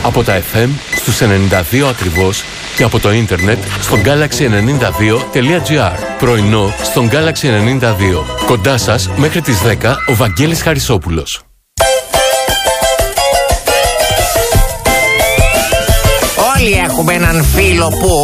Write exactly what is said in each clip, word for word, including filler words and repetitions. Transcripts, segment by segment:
Από τα εφ εμ στους ενενήντα δύο ακριβώς και από το ίντερνετ στο γκάλαξι ενενήντα δύο τελεία τζι άρ. Πρωινό στον Galaxy ενενήντα δύο. Κοντά σας μέχρι τις δέκα ο Βαγγέλης Χαρισόπουλος. Όλοι έχουμε έναν φίλο που...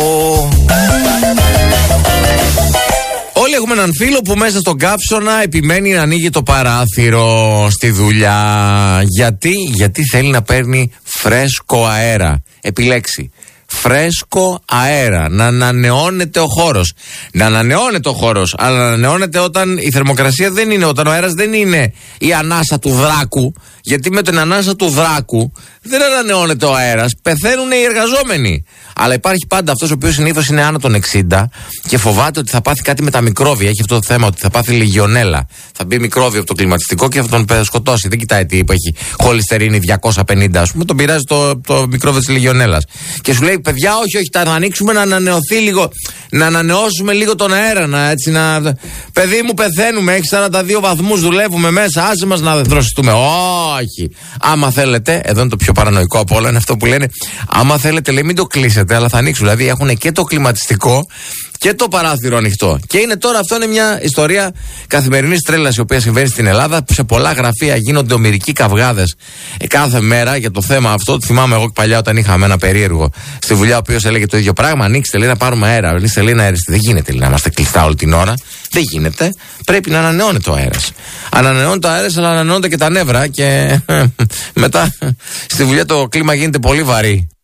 Όλοι έχουμε έναν φίλο που μέσα στον καύσωνα επιμένει να ανοίγει το παράθυρο στη δουλειά. Γιατί, γιατί θέλει να παίρνει φρέσκο αέρα. Επιλέξει. Φρέσκο αέρα. Να ανανεώνεται ο χώρος. Να ανανεώνεται ο χώρος. Αλλά να ανανεώνεται όταν η θερμοκρασία δεν είναι, όταν ο αέρας δεν είναι η ανάσα του δράκου. Γιατί με την ανάσα του δράκου δεν ανανεώνεται ο αέρας. Πεθαίνουν οι εργαζόμενοι. Αλλά υπάρχει πάντα αυτός ο οποίος συνήθως είναι άνω των εξήντα και φοβάται ότι θα πάθει κάτι με τα μικρόβια. Έχει αυτό το θέμα ότι θα πάθει λιγιονέλα. Θα μπει μικρόβιο από το κλιματιστικό και θα τον σκοτώσει. Δεν κοιτάει τι έχει χολυστερίνη διακόσια πενήντα, ας πούμε. Τον πειράζει το, το μικρόβιο της λιγιονέλας. Και σου λέει, παιδιά, όχι, όχι, θα ανοίξουμε να ανανεωθεί λίγο. Να ανανεώσουμε λίγο τον αέρα. Να, έτσι, να... Παιδί μου, πεθαίνουμε. Έχει σαράντα δύο βαθμούς, δουλεύουμε μέσα. Άσε μας να δροσιστούμε. Όχι. Άμα θέλετε, εδώ είναι το πιο παρανοϊκό από όλα, είναι αυτό που λένε. Άμα θέλετε, λέει, μην το κλείσετε, αλλά θα ανοίξουν. Δηλαδή έχουν και το κλιματιστικό και το παράθυρο ανοιχτό. Και είναι τώρα, αυτό είναι μια ιστορία καθημερινής τρέλας η οποία συμβαίνει στην Ελλάδα. Σε πολλά γραφεία γίνονται ομηρικοί καυγάδες ε, κάθε μέρα για το θέμα αυτό. Θυμάμαι εγώ παλιά όταν είχαμε ένα περίεργο στη δουλειά, ο οποίος έλεγε το ίδιο πράγμα. Ανοίξτε, λέει, να πάρουμε αέρα. Ανοίξτε, λέει, να αεριστεί. Δεν γίνεται, λέει, να είμαστε κλειστά όλη την ώρα. Δεν γίνεται. Πρέπει να ανανεώνεται ο αέρας. Ανανεώνεται ο αέρας, αλλά ανανεώνονται και τα νεύρα. Και μετά στη δουλειά το κλίμα γίνεται πολύ βαρύ.